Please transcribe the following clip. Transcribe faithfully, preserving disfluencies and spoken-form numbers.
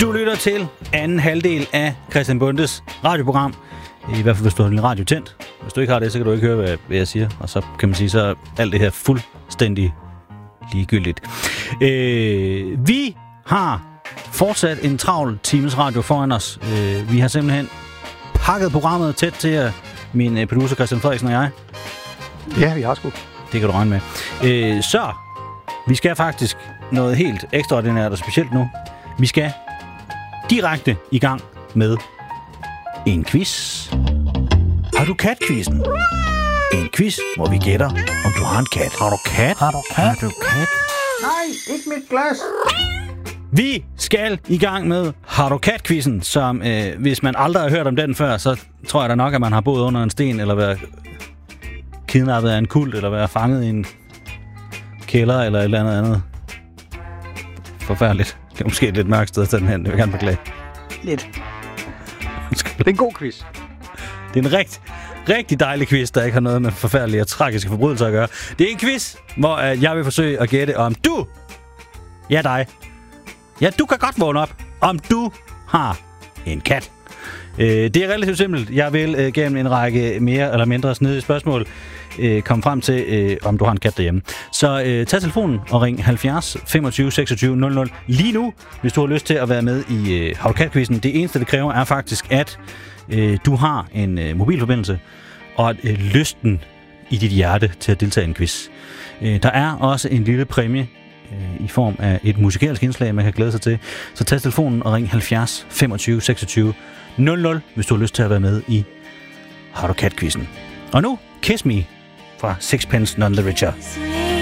Du lytter til anden halvdel af Christian Bondes radioprogram. I hvert fald, hvis du har din radio tændt. Hvis du ikke har det, så kan du ikke høre, hvad jeg siger. Og så kan man sige, så er alt det her fuldstændig ligegyldigt. Øh, vi har fortsat en travl times radio foran os. Øh, vi har simpelthen pakket programmet tæt til jer, min producer Christian Frederiksen og jeg. Ja, vi har sgu. Det kan du regne med. Øh, så, vi skal faktisk noget helt ekstraordinært og specielt nu. Vi skal direkte i gang med en quiz. Har du kat-quizzen? En quiz, hvor vi gætter, om du har en kat. Har du kat? Har du kat? Har du kat? Nej, ikke mit glas. Vi skal i gang med Har du kat-quizzen, som øh, hvis man aldrig har hørt om den før, så tror jeg da nok, at man har boet under en sten, eller været kidnappet af en kult, eller været fanget i en kælder, eller et eller andet andet. Forfærdeligt. Det er måske et lidt mørkt sted at tage den hen. Jeg vil gerne beklage. Lidt. Det er en god quiz. Det er en rigt, rigtig dejlig quiz, der ikke har noget med forfærdelige og tragiske forbrydelser at gøre. Det er en quiz, hvor uh, jeg vil forsøge at gætte, om du, ja dig, ja du kan godt vågne op, om du har en kat. Uh, det er relativt simpelt. Jeg vil uh, gennem en række mere eller mindre snedige spørgsmål uh, komme frem til, uh, om du har en kat derhjemme. Så uh, tag telefonen og ring halvfjerds femogtyve seksogtyve nul nul lige nu, hvis du har lyst til at være med i uh, Har du kat-quizzen. Det eneste, det kræver, er faktisk, at uh, du har en uh, mobilforbindelse og at, uh, lysten i dit hjerte til at deltage i en quiz. Uh, der er også en lille præmie uh, i form af et musikalsk indslag, man kan glæde sig til. Så tag telefonen og ring halvfjerds femogtyve seksogtyve nul nul, hvis du har lyst til at være med i Har du kat-quizzen. Og nu, Kiss Me fra Sixpence None the Richer.